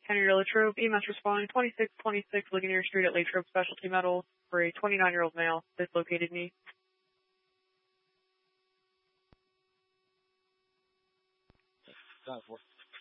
Henry Latrobe, EMS responding 2626 Ligonier Street at Latrobe Specialty Metals for a 29-year-old male. Dislocated knee. 10-4.